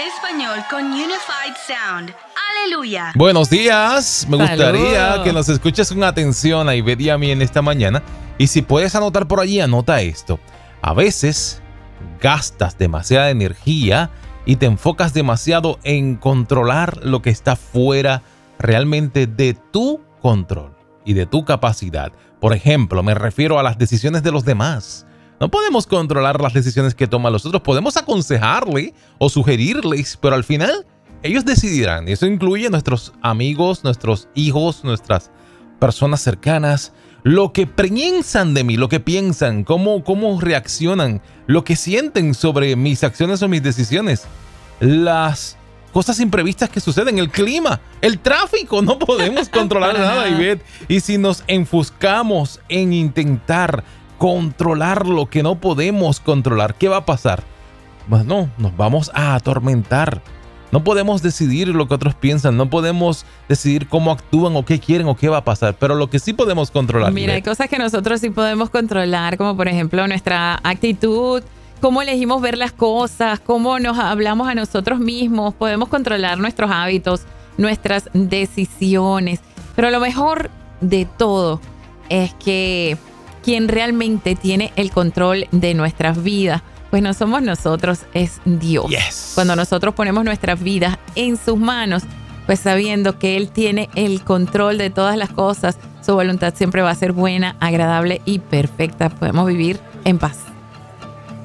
español con Unified Sound. ¡Aleluya! Buenos días. Me gustaría Saludos. que nos escuches con atención a Ivette y a mí en esta mañana. Y si puedes anotar por allí, anota esto. A veces gastas demasiada energía y te enfocas demasiado en controlar lo que está fuera realmente de tu control y de tu capacidad. Por ejemplo, me refiero a las decisiones de los demás. No podemos controlar las decisiones que toman los otros. Podemos aconsejarle o sugerirles, pero al final ellos decidirán. Eso incluye nuestros amigos, nuestros hijos, nuestras personas cercanas. Lo que piensan de mí, lo que piensan, cómo reaccionan, lo que sienten sobre mis acciones o mis decisiones. Las cosas imprevistas que suceden, el clima, el tráfico, no podemos controlar nada, Ivette. Y si nos enfuscamos en intentar controlar lo que no podemos controlar, ¿qué va a pasar? Bueno, nos vamos a atormentar. No podemos decidir lo que otros piensan, no podemos decidir cómo actúan o qué quieren o qué va a pasar, pero lo que sí podemos controlar. Mira, hay cosas que nosotros sí podemos controlar, como por ejemplo nuestra actitud, cómo elegimos ver las cosas, cómo nos hablamos a nosotros mismos. Podemos controlar nuestros hábitos, nuestras decisiones. Pero lo mejor de todo es que quien realmente tiene el control de nuestras vidas, pues no somos nosotros, es Dios. Yes. Cuando nosotros ponemos nuestras vidas en sus manos, pues sabiendo que Él tiene el control de todas las cosas, su voluntad siempre va a ser buena, agradable y perfecta. Podemos vivir en paz.